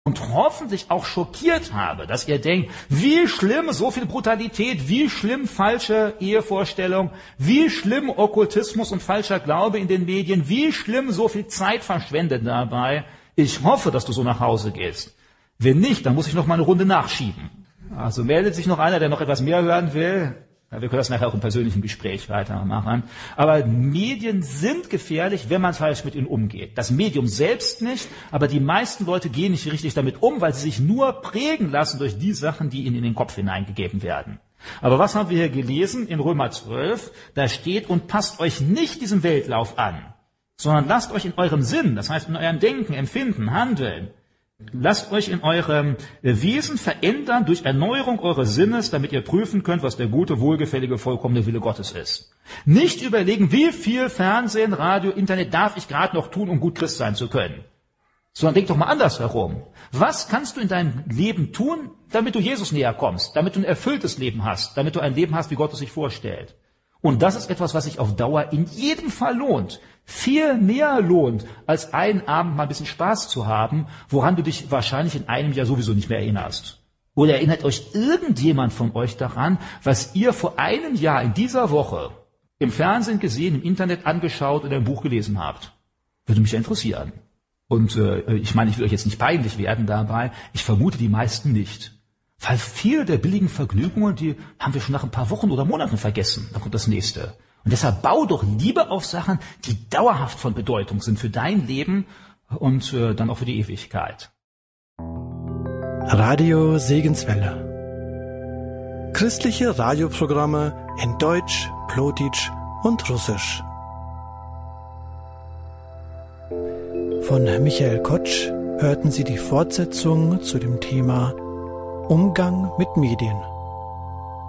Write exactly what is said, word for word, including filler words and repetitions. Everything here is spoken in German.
und hoffentlich auch schockiert habe, dass ihr denkt, wie schlimm so viel Brutalität, wie schlimm falsche Ehevorstellung, wie schlimm Okkultismus und falscher Glaube in den Medien, wie schlimm so viel Zeit verschwendet dabei. Ich hoffe, dass du so nach Hause gehst. Wenn nicht, dann muss ich noch mal eine Runde nachschieben. Also meldet sich noch einer, der noch etwas mehr hören will. Ja, wir können das nachher auch im persönlichen Gespräch weitermachen. Aber Medien sind gefährlich, wenn man falsch mit ihnen umgeht. Das Medium selbst nicht, aber die meisten Leute gehen nicht richtig damit um, weil sie sich nur prägen lassen durch die Sachen, die ihnen in den Kopf hineingegeben werden. Aber was haben wir hier gelesen in Römer zwölf? Da steht, und passt euch nicht diesem Weltlauf an, sondern lasst euch in eurem Sinn, das heißt in eurem Denken, Empfinden, Handeln, lasst euch in eurem Wesen verändern durch Erneuerung eures Sinnes, damit ihr prüfen könnt, was der gute, wohlgefällige, vollkommene Wille Gottes ist. Nicht überlegen, wie viel Fernsehen, Radio, Internet darf ich gerade noch tun, um gut Christ sein zu können. Sondern denk doch mal anders herum. Was kannst du in deinem Leben tun, damit du Jesus näher kommst, damit du ein erfülltes Leben hast, damit du ein Leben hast, wie Gott es sich vorstellt? Und das ist etwas, was sich auf Dauer in jedem Fall lohnt. Viel mehr lohnt, als einen Abend mal ein bisschen Spaß zu haben, woran du dich wahrscheinlich in einem Jahr sowieso nicht mehr erinnerst. Oder erinnert euch irgendjemand von euch daran, was ihr vor einem Jahr in dieser Woche im Fernsehen gesehen, im Internet angeschaut oder im Buch gelesen habt? Würde mich ja interessieren. Und äh, ich meine, ich will euch jetzt nicht peinlich werden dabei. Ich vermute die meisten nicht. Weil viele der billigen Vergnügungen, die haben wir schon nach ein paar Wochen oder Monaten vergessen. Dann kommt das nächste. Und deshalb bau doch lieber auf Sachen, die dauerhaft von Bedeutung sind für dein Leben und äh, dann auch für die Ewigkeit. Radio Segenswelle. Christliche Radioprogramme in Deutsch, Plotitsch und Russisch. Von Michael Kotsch hörten Sie die Fortsetzung zu dem Thema Umgang mit Medien.